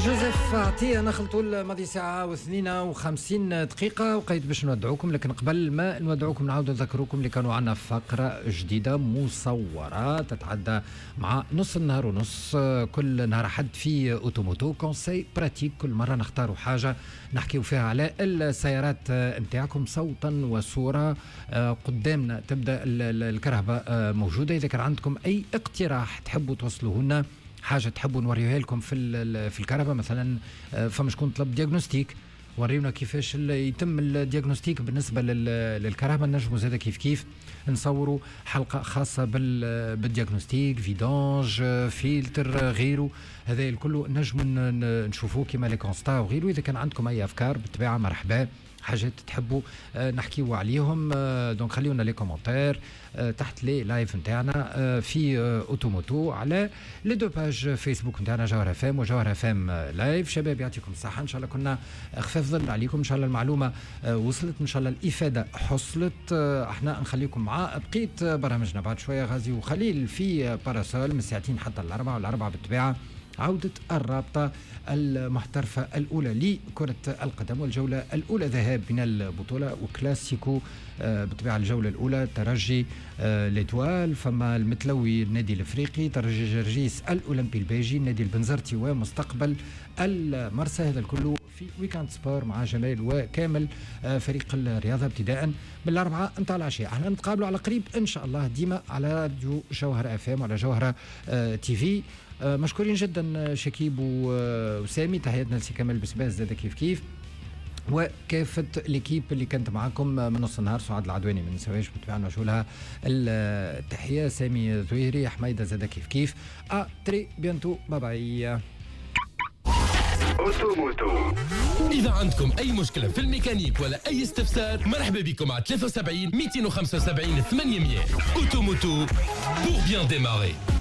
جوزيف عطية نخلطوا الماضي ساعة و52 دقيقة وقيت باش نودعوكم، لكن قبل ما نودعوكم نعاود نذكروكم اللي كانوا عنا فقرة جديدة مصورة تتعدى مع نص النهار ونص كل نهار حد في اوتوموتو كونساي براتيك. كل مرة نختاروا حاجة نحكيو فيها على السيارات نتاعكم صوتا وصورة. قدامنا تبدأ الكرهبة موجودة. إذا كان عندكم أي اقتراح تحبوا توصلوه لنا، حاجة تحبوا نوريوها لكم في الكهرباء مثلا، فما شكون طلب دياغنوستيك وريونا كيفاش يتم الدياغنوستيك بالنسبة للكهرباء، نجموا زادا كيف نصوروا حلقة خاصة بالدياغنوستيك، فيدانج، فيلتر، غيره. هذا الكل نجموا نشوفوه كما لي كونستا وغيره. إذا كان عندكم أي أفكار بالطبيعة مرحبا، حاجات تحبوا نحكيو عليهم دونك خليونا لي كومنتير تحت لي لايف نتاعنا في اوتوموتو على لي دو باج فيسبوك نتاعنا جوهر اف ام وجوهر اف ام لايف. شباب يعطيكم الصحه، ان شاء الله كنا خفاف ظل عليكم، ان شاء الله المعلومه وصلت، ان شاء الله الافاده حصلت. احنا نخليكم مع بقيه برامجنا بعد شويه. غازي وخليل في باراسول من الساعتين حتى الاربعه، والاربعه بالطبيعه عودة الرابطة المحترفة الأولى لكرة القدم، والجولة الأولى ذهاب من البطولة وكلاسيكو بطبيعة. الجولة الأولى ترجي ليتوال، فما المتلوي النادي الأفريقي، ترجي جرجيس الأولمبي البيجي، النادي البنزرتي ومستقبل المرسى. هذا الكله في ويكاند سبور مع جمال وكامل فريق الرياضة ابتداء بالأربعة متاع العشية. احنا نتقابلوا على قريب إن شاء الله ديما على راديو جوهرة اف ام وعلى جوهرة تي في. مشكورين جدا شكيب وسامي، تحياتنا لسي كمال بسباس زاد كيف وكافة الكيب اللي كانت معاكم من نص النهار. سعاد العدواني من سواج بتبعنا شو لها التحية، سامي زهيري، حميدة زاد كيف تري بيانتو، باي باي. اوتوموتو، إذا عندكم أي مشكلة في الميكانيك ولا أي استفسار مرحبا بكم على 73 275 800. اوتوموتو pour bien démarrer.